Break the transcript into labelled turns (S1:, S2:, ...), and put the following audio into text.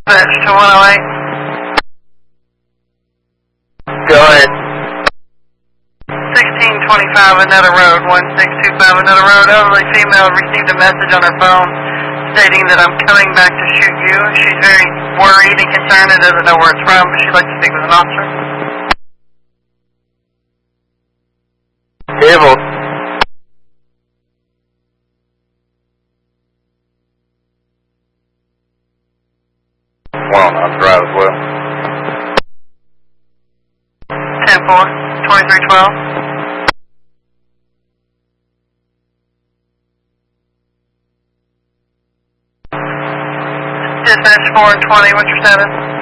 S1: Dispatch to 108.
S2: Go ahead.
S1: 1625 Another Road, 1625 Another Road. Elderly female received a message on her phone stating that I'm coming back to shoot you. She's very worried and concerned and doesn't know where it's from, but she'd like to speak with an officer.
S2: Cable. Well, I'll drive as well.
S1: 10-4, 2312. Dispatch 4 and 20, what's your status?